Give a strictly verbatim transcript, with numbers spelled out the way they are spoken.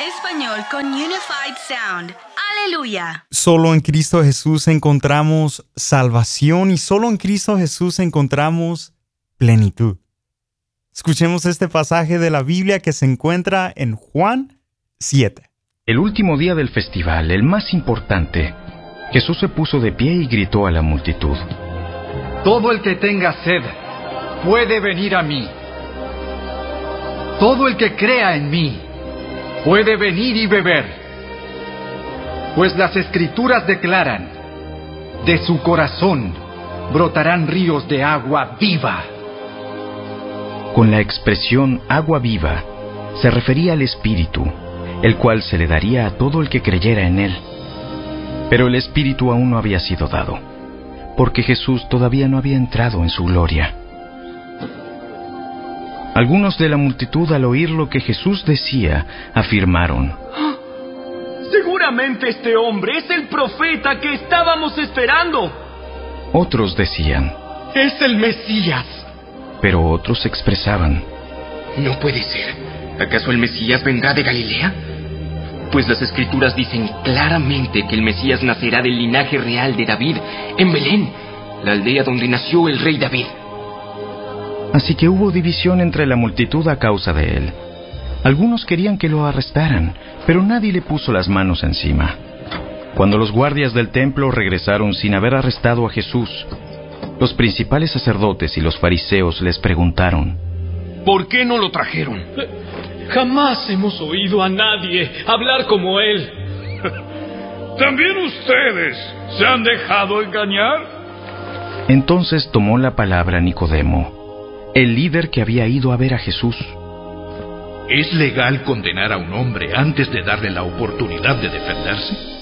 español con Unified Sound. ¡Aleluya! Solo en Cristo Jesús encontramos salvación y solo en Cristo Jesús encontramos plenitud. Escuchemos este pasaje de la Biblia que se encuentra en Juan siete. El último día del festival, el más importante, Jesús se puso de pie y gritó a la multitud: Todo el que tenga sed puede venir a mí. Todo el que crea en mí puede venir y beber. Pues las Escrituras declaran: de su corazón brotarán ríos de agua viva. Con la expresión agua viva, se refería al Espíritu, el cual se le daría a todo el que creyera en él. Pero el Espíritu aún no había sido dado, porque Jesús todavía no había entrado en su gloria. Algunos de la multitud, al oír lo que Jesús decía, afirmaron: Seguramente este hombre es el profeta que estábamos esperando. Otros decían: Es el Mesías. Pero otros expresaban: No puede ser. ¿Acaso el Mesías vendrá de Galilea? Pues las Escrituras dicen claramente que el Mesías nacerá del linaje real de David, en Belén, la aldea donde nació el rey David. Así que hubo división entre la multitud a causa de él. Algunos querían que lo arrestaran, pero nadie le puso las manos encima. Cuando los guardias del templo regresaron sin haber arrestado a Jesús, los principales sacerdotes y los fariseos les preguntaron: ¿Por qué no lo trajeron? Jamás hemos oído a nadie hablar como él. ¿También ustedes se han dejado engañar? Entonces tomó la palabra Nicodemo, el líder que había ido a ver a Jesús. ¿Es legal condenar a un hombre antes de darle la oportunidad de defenderse?